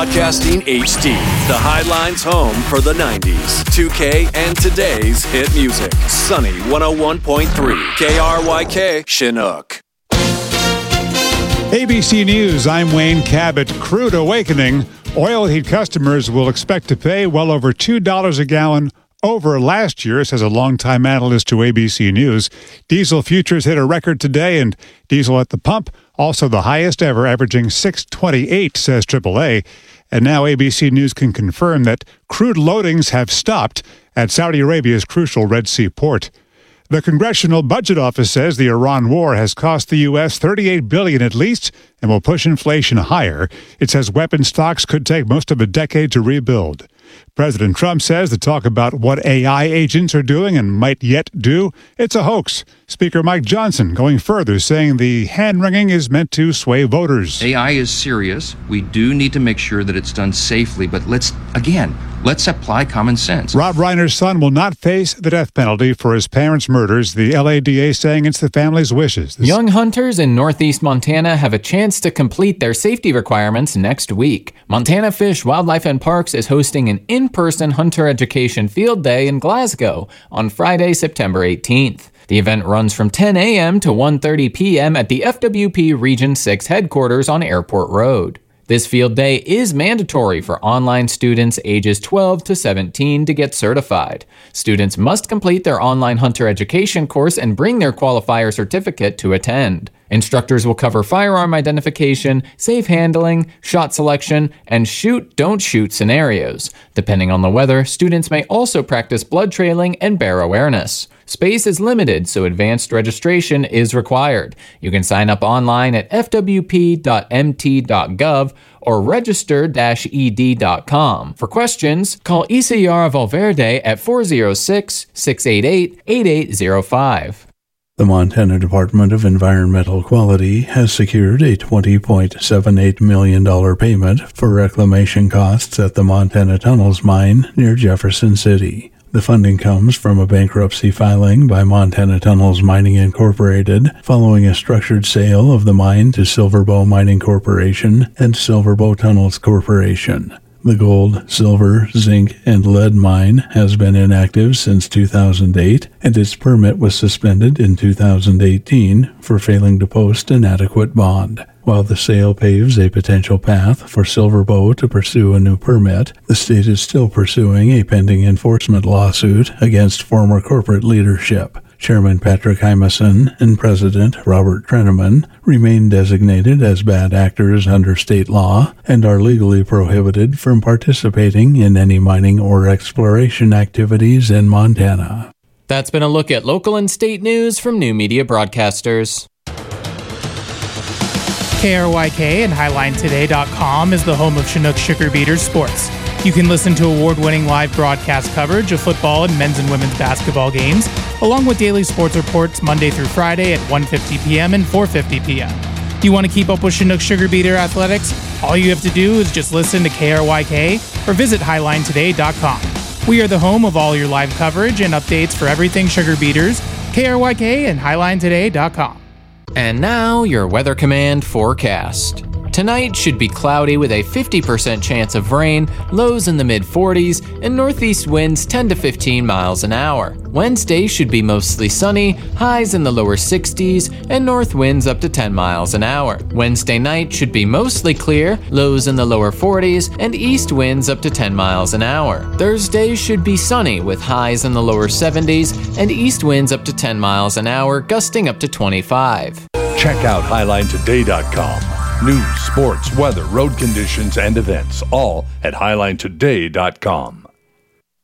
Broadcasting HD, the Highlines home for the 90s, 2K, and today's hit music. Sunny 101.3, KRYK, Chinook. ABC News, I'm Wayne Cabot. Crude awakening. Oil heat customers will expect to pay well over $2 a gallon over last year, says a longtime analyst to ABC News. Diesel futures hit a record today, and diesel at the pump also the highest ever, averaging $6.28, says AAA. And now ABC News can confirm that crude loadings have stopped at Saudi Arabia's crucial Red Sea port. The Congressional Budget Office says the Iran war has cost the U.S. $38 billion at least and will push inflation higher. It says weapon stocks could take most of a decade to rebuild. President Trump says the talk about what AI agents are doing and might yet do, it's a hoax. Speaker Mike Johnson going further, saying the hand-wringing is meant to sway voters. AI is serious. We do need to make sure that it's done safely, but let's apply common sense. Rob Reiner's son will not face the death penalty for his parents' murders, the LADA saying it's the family's wishes. Young hunters in northeast Montana have a chance to complete their safety requirements next week. Montana Fish, Wildlife and Parks is hosting an in-person hunter education field day in Glasgow on Friday, September 18th. The event runs from 10 a.m. to 1:30 p.m. at the FWP Region 6 headquarters on Airport Road. This field day is mandatory for online students ages 12 to 17 to get certified. Students must complete their online hunter education course and bring their qualifier certificate to attend. Instructors will cover firearm identification, safe handling, shot selection, and shoot, don't shoot scenarios. Depending on the weather, students may also practice blood trailing and bear awareness. Space is limited, so advanced registration is required. You can sign up online at fwp.mt.gov or register-ed.com. For questions, call Isidora Valverde at 406-688-8805. The Montana Department of Environmental Quality has secured a $20.78 million payment for reclamation costs at the Montana Tunnels mine near Jefferson City. The funding comes from a bankruptcy filing by Montana Tunnels Mining Incorporated following a structured sale of the mine to Silverbow Mining Corporation and Silverbow Tunnels Corporation. The gold, silver, zinc, and lead mine has been inactive since 2008, and its permit was suspended in 2018 for failing to post an adequate bond. While the sale paves a potential path for Silverbow to pursue a new permit, the state is still pursuing a pending enforcement lawsuit against former corporate leadership. Chairman Patrick Hymason and President Robert Treneman remain designated as bad actors under state law and are legally prohibited from participating in any mining or exploration activities in Montana. That's been a look at local and state news from New Media Broadcasters. KRYK and HighlineToday.com is the home of Chinook Sugar Beaters sports. You can listen to award-winning live broadcast coverage of football and men's and women's basketball games, along with daily sports reports Monday through Friday at 1:50 p.m. and 4:50 p.m. You want to keep up with Chinook Sugar Beater athletics? All you have to do is just listen to KRYK or visit HighlineToday.com. We are the home of all your live coverage and updates for everything Sugar Beaters, KRYK and HighlineToday.com. And now, your Weather Command forecast. Tonight should be cloudy with a 50% chance of rain, lows in the mid-40s, and northeast winds 10 to 15 miles an hour. Wednesday should be mostly sunny, highs in the lower 60s, and north winds up to 10 miles an hour. Wednesday night should be mostly clear, lows in the lower 40s, and east winds up to 10 miles an hour. Thursday should be sunny with highs in the lower 70s, and east winds up to 10 miles an hour, gusting up to 25. Check out HighlineToday.com. News, sports, weather, road conditions, and events, all at HighlineToday.com.